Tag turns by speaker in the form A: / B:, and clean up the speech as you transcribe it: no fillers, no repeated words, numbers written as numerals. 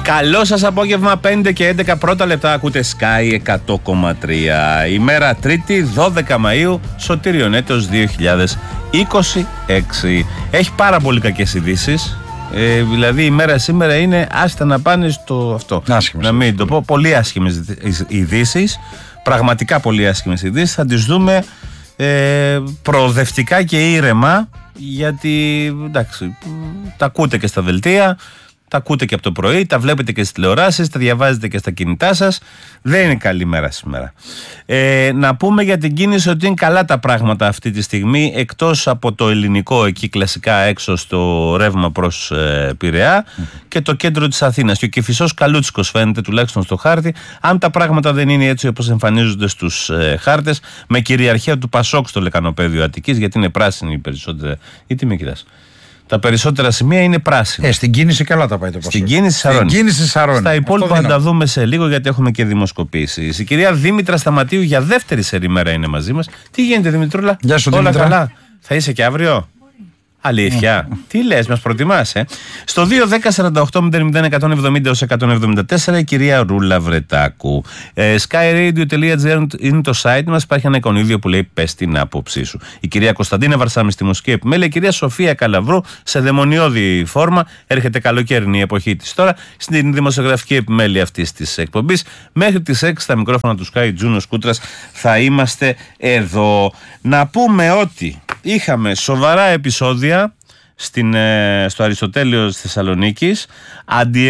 A: Καλό σας απόγευμα, 5 και 11 πρώτα λεπτά ακούτε Sky 100,3. Ημέρα Τρίτη 12 Μαΐου, Σωτήριον έτος 2026. Έχει πάρα πολύ κακές ειδήσεις. Δηλαδή η μέρα σήμερα είναι άστα να πάνε στο αυτό.
B: Άσχημες.
A: Να μην το πω, πολύ άσχημες ειδήσεις. Πραγματικά πολύ άσχημες ειδήσεις. Θα τις δούμε προοδευτικά και ήρεμα, γιατί εντάξει, τα ακούτε και στα δελτία, τα ακούτε και από το πρωί, τα βλέπετε και στις τηλεοράσεις, τα διαβάζετε και στα κινητά σας. Δεν είναι καλή μέρα σήμερα. Να πούμε για την κίνηση ότι είναι καλά τα πράγματα αυτή τη στιγμή, εκτός από το ελληνικό εκεί κλασικά έξω στο ρεύμα προς Πειραιά και το κέντρο της Αθήνας. Και ο Κηφισός καλούτσικος φαίνεται τουλάχιστον στο χάρτη. Αν τα πράγματα δεν είναι έτσι όπως εμφανίζονται στους χάρτες, με κυριαρχία του Πασόκ στο λεκανοπέδιο Αττικής, γιατί είναι πράσινη οι περισσότερα. Γιατί με κοιτάς? Τα περισσότερα σημεία είναι πράσινα.
B: Στην κίνηση καλά τα πάει το Πασόκ.
A: Στην κίνηση σαρώνει. Στα υπόλοιπα θα τα δούμε σε λίγο, γιατί έχουμε και δημοσκοπήσεις. Η κυρία Δήμητρα Σταματίου για δεύτερη σερή μέρα είναι μαζί μας. Τι γίνεται, Δημητρούλα?
B: Γεια σου,
A: όλα
B: Δήμητρα.
A: καλά? Θα είσαι και αύριο? Αλήθεια? Τι λες, μας προτιμάς, Στο 2-10-48-00-170-174 η κυρία Ρούλα Βρετάκου. Skyradio.gr είναι το site μας. Υπάρχει ένα εικονίδιο που λέει «Πες την άποψή σου». Η κυρία Κωνσταντίνα Βαρσάμι στη Μουσική Επιμέλεια. Η κυρία Σοφία Καλαβρού σε δαιμονιώδη φόρμα. Έρχεται καλοκαίρινη η εποχή της τώρα στην δημοσιογραφική επιμέλεια αυτής της εκπομπής. Μέχρι τις 6 στα μικρόφωνα του Sky Τζούνος Κούτρας θα είμαστε εδώ. Να πούμε ότι είχαμε σοβαρά επεισόδια στο Αριστοτέλειο της Θεσσαλονίκης.